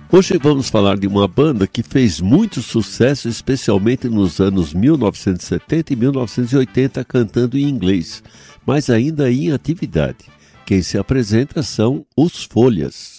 Hoje vamos falar de uma banda que fez muito sucesso, especialmente nos anos 1970 e 1980, cantando em inglês, mas ainda em atividade. Quem se apresenta são Os Folhas.